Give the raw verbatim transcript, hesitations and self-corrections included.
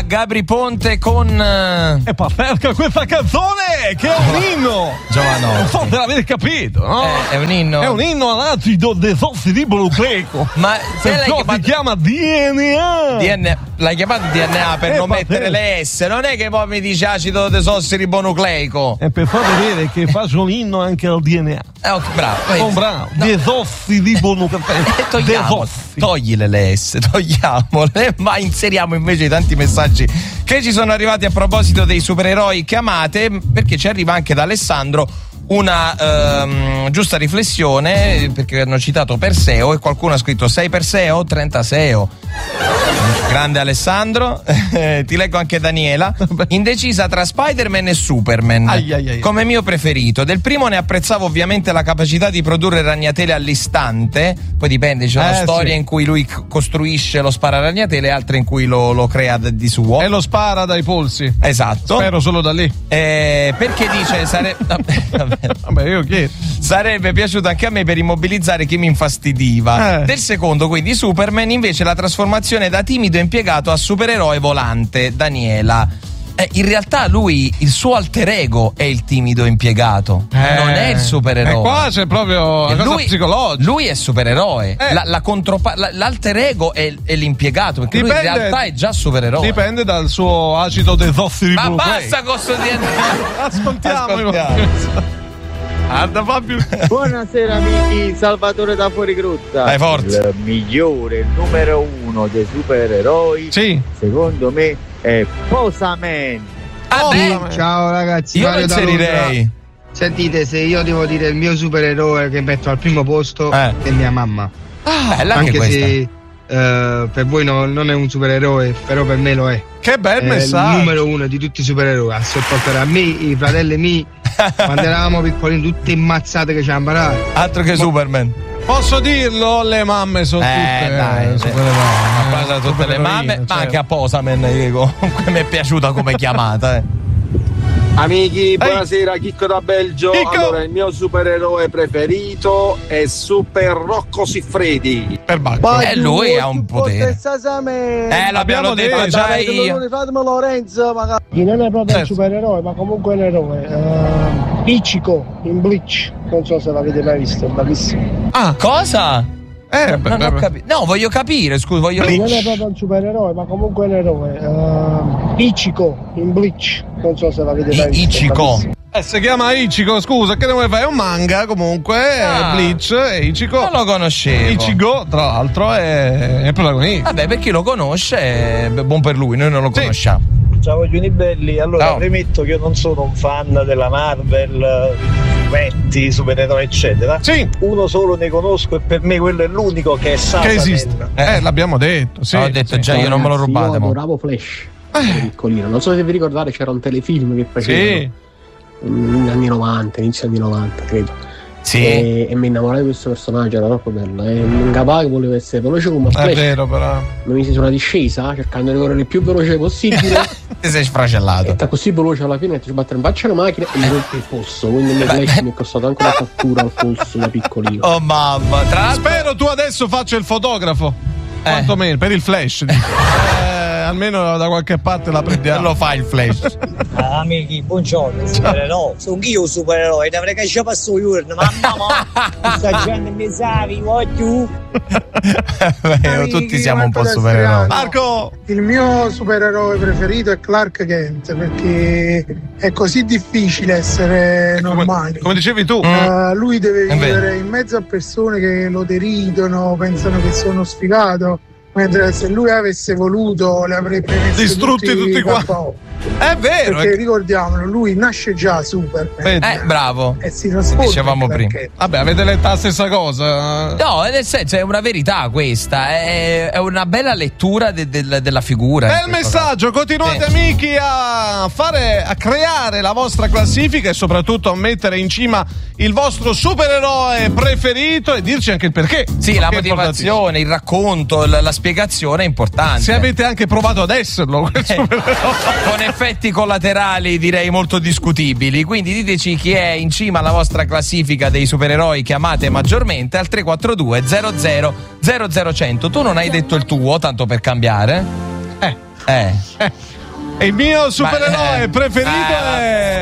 Gabri Ponte con è pazzesca questa canzone, che è un inno. Giovanotto, non so se l'avete capito, no? È, è un inno. È un inno all'acido desossiribonucleico. Ma se lei chiamato... si chiama D N A. D N A. L'hai chiamato D N A per è non pazzesco. mettere le S, non è che poi mi dice acido desossiribonucleico. E per far vedere che faccio l'inno anche al D N A. Eh, okay, bravo. Oh, bravo. No. Desossiribonucleico. Togliamo, toglile le S, togliamole, ma inseriamo invece i tanti messaggi che ci sono arrivati a proposito dei supereroi che amate, perché ci arriva anche da Alessandro una ehm, giusta riflessione, perché hanno citato Perseo e qualcuno ha scritto sei Perseo, trenta Seo. Grande Alessandro. Ti leggo anche Daniela. Indecisa tra Spider-Man e Superman, ai, ai, ai. come mio preferito. Del primo ne apprezzavo ovviamente la capacità di produrre ragnatele all'istante, poi dipende, c'è una eh, storia sì. in cui lui costruisce lo sparagnatele e altre in cui lo, lo crea di suo e lo spara dai polsi. Esatto. Spero solo da lì. Eh, perché dice sare... vabbè, vabbè, io chiedo. Sarebbe piaciuto anche a me per immobilizzare chi mi infastidiva. Eh. Del secondo, quindi Superman, invece la trasformazione da timido impiegato a supereroe volante. Daniela. Eh, in realtà lui, il suo alter ego è il timido impiegato, eh, non è il supereroe. E qua c'è proprio una cosa lui, psicologica. Lui è supereroe, eh. la, la contropa- la, l'alter ego è, è l'impiegato, perché dipende, lui in realtà è già supereroe. Dipende dal suo acido desossiribonucleico. Ma basta con sto D N A. Ascoltiamo. Ascoltiamo. Anda, Fabio. Buonasera amici, Salvatore da Fuori Grutta. Dai, forza. Il migliore, il numero uno dei supereroi, sì, secondo me è Posaman. Ah, beh. Ciao ragazzi, io Mario lo da inserirei. Londra. Sentite, se io devo dire il mio supereroe che metto al primo posto eh. è mia mamma. Ah, bella anche, anche se uh, per voi no, non è un supereroe, però per me lo è. Che bel è messaggio. Il numero uno di tutti i supereroi a sopportare a me, i fratelli miei, quando eravamo piccolini, tutte immazzate che ci hanno imparato. Altro che Ma... Superman. Posso dirlo? Le mamme sono eh, tutte dai, eh, supereroi. Eh, tutte le mamme, certo. Ma anche a Posaman, comunque mi è piaciuta come chiamata. Eh. Amici, buonasera, Ehi. Chicco da Belgio. Chicco. Allora, il mio supereroe preferito è Super Rocco Siffredi. Per Bacco. E lui ha un potere. Eh, l'abbiamo detto già io. Fatemi Lorenzo, magari. Non è proprio certo. un supereroe, ma comunque è un eroe. Uh, Ichigo in Bleach. Non so se l'avete mai visto, è bellissimo. Ah, cosa? Eh, non ho capi- no, voglio capire, scusa, voglio Bleach. Non è proprio un supereroe, ma comunque è un eroe. Uh, Ichigo in Bleach. Non so se l'avete mai I- visto. Ichigo. Eh, si chiama Ichigo, scusa, che devo fare? È un manga comunque, ah, Bleach e Ichigo. Non lo conoscevo. Ichigo, tra l'altro, è, è protagonista. Vabbè, per chi lo conosce è buon per lui, noi non lo sì. conosciamo. Ciao Giuni belli, allora Ciao. premetto che io non sono un fan della Marvel, fumetti, supereroi eccetera. Sì. Uno solo ne conosco e per me quello è l'unico che è Sasamen. Che esiste. Eh, eh l'abbiamo detto, sì. L'ho detto sì. già, io non me lo rubate. Io adoravo Flash, eh. piccolino. Non so se vi ricordate, c'era un telefilm che facevano sì. negli anni novanta, inizio anni novanta, credo. Sì. E, e mi innamorai di questo personaggio, era troppo bello. E un capace che voleva essere veloce come Flash. È vero, però. Mi misi su una discesa cercando di correre il più veloce possibile. Ti sei sfracellato. E da così veloce alla fine ti sbattere in faccia la macchina e mi rompe il polso. Quindi il Flash mi è costato anche una fattura al polso da piccolino. Oh mamma, tra l'altro... Spero tu adesso faccia il fotografo. Eh. Quantomeno, per il Flash. eh, almeno da qualche parte la prendiamo. Lo fa il Flash. Ah, amici, buongiorno, supereroe. Sono io un supereroe, dovrei che ci passo io. Mamma, sta gente mi savi, voglio. Beh, tutti siamo un po' supereroi. Marco! Il mio supereroe preferito è Clark Kent, perché è così difficile essere come, normali. Come dicevi tu. Uh, lui deve vivere in mezzo a persone che lo deridono, pensano che sia uno sfigato, mentre se lui avesse voluto le avrebbe messi distrutti tutti, tutti quanti. È vero, perché è... ricordiamolo, lui nasce già super. Eh, bravo. E si trasforma. Dicevamo prima. Vabbè, avete letto la stessa cosa? No, nel senso è una verità questa. È, è una bella lettura de, de, della figura. Bel messaggio, caso. Continuate sì. amici a fare, a creare la vostra classifica e soprattutto a mettere in cima il vostro supereroe preferito e dirci anche il perché. Sì, perché la motivazione, il racconto, la, la spiegazione è importante. Se avete anche provato ad esserlo, quel eh. supereroe. Con effetti collaterali direi molto discutibili, quindi diteci chi è in cima alla vostra classifica dei supereroi che amate maggiormente al tre quattro due zero zero zero zero cento. Tu non hai detto il tuo, tanto per cambiare? Eh Eh, eh. E il mio supereroe Ma, eh, preferito ah, è